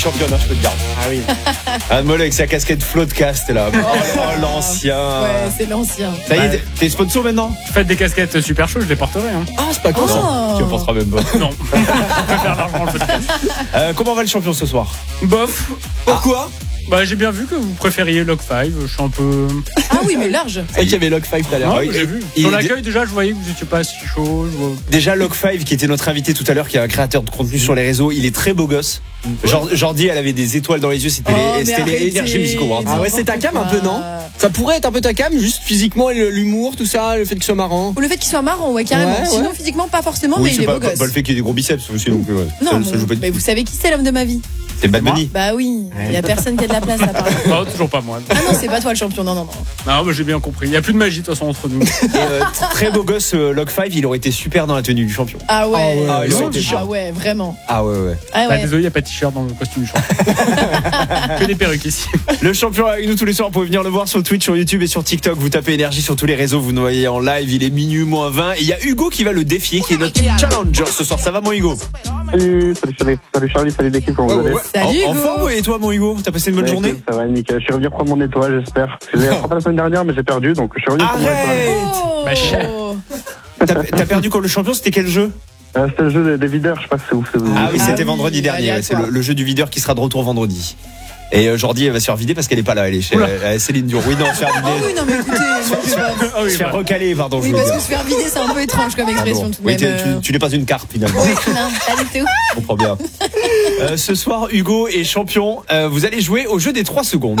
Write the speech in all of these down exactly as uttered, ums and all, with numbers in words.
championnat, je peux te dire. Ah oui. Un Mollet avec sa casquette Floodcast là. Oh, oh, l'ancien. Ouais, c'est l'ancien. Ça y est, Ouais. t'es sponsor maintenant? Faites des casquettes super chaudes, je les porterai. Hein. Ah, c'est pas con. Oh. Non, tu en penseras même pas. Non, je préfère largement le podcast. Euh, comment va le champion ce soir? Bof. Pourquoi? Bah, j'ai bien vu que vous préfériez Log cinq. Je suis un peu. Ah oui, mais large. C'est vrai qu'il y avait Log cinq tout à l'heure. Non, Ah oui, j'ai et- vu. et- Sur l'accueil, déjà, je voyais que vous étiez pas si chaud. je vois- Déjà Log cinq qui était notre invité tout à l'heure, qui est un créateur de contenu sur les réseaux, il est très beau gosse. Jor- Jordi, elle avait des étoiles dans les yeux, c'était Oh, les, mais c'était les arrêtez. Energy Music Awards. Ah ouais, c'est ta cam un peu, non? Ça pourrait être un peu ta cam, juste physiquement, l'humour, tout ça, le fait qu'il soit marrant. Ou le fait qu'il soit marrant, ouais, carrément. Ouais, Sinon, ouais. physiquement, pas forcément, Oui, mais il c'est est pas, beau pas, gosse. pas le fait qu'il ait des gros biceps aussi, donc euh, Non, ça, bon, ça joue pas du mais tout. vous savez qui c'est l'homme de ma vie? C'est Bad Bunny. Bah oui, il y a personne qui a de la place là par exemple. Non, toujours pas moi. Ah non, c'est pas toi le champion, non, non, non. Non, mais j'ai bien compris. Il n'y a plus de magie de toute façon entre nous. Et, euh, très beau gosse, euh, Log cinq, il aurait été super dans la tenue du champion. Ah ouais, Ah ouais, Ah, il aurait ah, été chaud. ouais, vraiment. Ah ouais, ouais. Ah Bah, ouais. désolé, il n'y a pas de t-shirt dans le costume du champion. Que des perruques ici. Le champion est avec nous tous les soirs, vous pouvez venir le voir sur Twitch, sur YouTube et sur TikTok. Vous tapez énergie sur tous les réseaux, vous nous voyez en live, il est minuit moins vingt. Et il y a Hugo qui va le défier, qui est notre challenger ce soir. Ça va mon Hugo? Salut, salut, salut, salut Charlie, salut l'équipe, comment vous allez? Salut en, en Hugo. forme, et toi mon Hugo? T'as passé une bonne Ouais, journée? écoute, Ça va nickel, je suis revenu prendre mon étoile, j'espère. J'ai rattrapé la semaine dernière, mais j'ai perdu, donc je suis revenu prendre mon étoile. Arrête! Oh. Bah, cher. T'as t'as perdu quand le champion, c'était quel jeu? Euh, C'était le jeu des, des videurs, je sais pas si c'est ouf. c'est- Ah oui, Ah c'était oui, vendredi dernier, ouais, c'est aléatoire. le, le jeu du videur qui sera de retour vendredi. Et euh, Jordi, elle va se faire vider parce qu'elle est pas là, elle est chez Oula. euh, Céline Dion. Oui, non, se faire Ah vider. oui, non, mais écoutez, c'est pas- Ah oui, Se faire bah. recaler, pardon, je oui, veux parce dire. que se faire vider, c'est un peu étrange comme expression Pardon. tout de Oui, même. t'es- tu, euh. tu n'es pas une carte finalement. Oui, non, pas du tout. Je comprends bien. Euh, ce soir, Hugo est champion. Euh, vous allez jouer au jeu des trois secondes.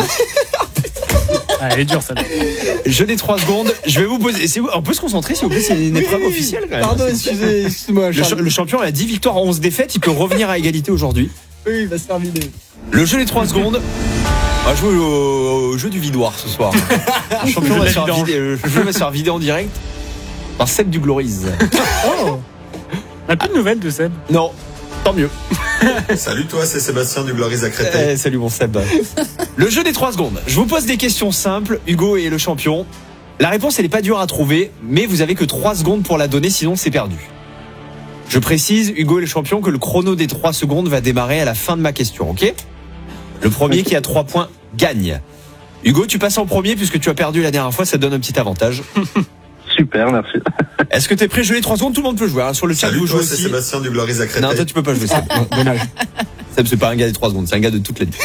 Ah, elle est dure celle-là. Jeu des trois secondes. Je vais vous poser. c'est- On peut se concentrer s'il vous plaît, c'est une épreuve officielle quand même. Pardon, excusez, excuse-moi, Le, cha- Charles. le champion a dix victoires, onze défaites. Il peut revenir à égalité aujourd'hui. Oui, il va se faire vider. Le jeu des trois secondes. On va jouer au, au jeu du vidoir ce soir. Le champion Le va jeu se faire de la vider, le jeu va se faire vider en direct par Seb du Glories. On n'a plus de nouvelles de Seb. Non, tant mieux. Salut toi, c'est Sébastien du Glories à Créteil. Eh, salut mon Seb. Le jeu des trois secondes. Je vous pose des questions simples. Hugo est le champion. La réponse, elle n'est pas dure à trouver, mais vous avez que trois secondes pour la donner, sinon c'est perdu. Je précise, Hugo est le champion, que le chrono des trois secondes va démarrer à la fin de ma question, ok? Le premier qui a trois points gagne. Hugo, tu passes en premier puisque tu as perdu la dernière fois, ça te donne un petit avantage. Super, merci. Est-ce que t'es prêt? Jeu les trois secondes, tout le monde peut jouer. Hein. Sur le chat, Salut vous jouez toi, c'est aussi. Sébastien du Glories à Créteil. Non, toi tu peux pas jouer Seb. Dommage. Seb, c'est pas un gars des trois secondes, c'est un gars de toute la nuit.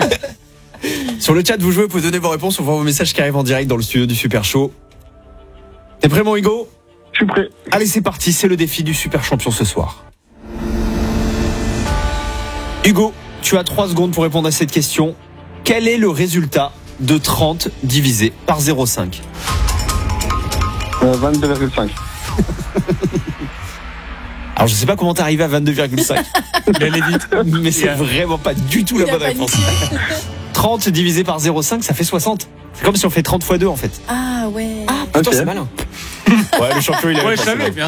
Sur le chat, vous jouez, vous pouvez donner vos réponses, on voit vos messages qui arrivent en direct dans le studio du Super Show. T'es prêt mon Hugo? Je suis prêt. Allez, c'est parti, c'est le défi du Super Champion ce soir. Hugo, tu as trois secondes pour répondre à cette question. Quel est le résultat de trente divisé par zéro virgule cinq? Euh, vingt-deux virgule cinq. Alors je sais pas comment t'es arrivé à vingt-deux virgule cinq, Il allait vite. mais c'est Yeah. vraiment pas du tout Il la a bonne réponse. paniqué. trente divisé par zéro virgule cinq, ça fait soixante. C'est comme si on fait trente fois deux en fait. Ah ouais. Ah, putain, Ok. c'est malin. Ouais, le champion il a Ouais, réponse, je savais, c'est bien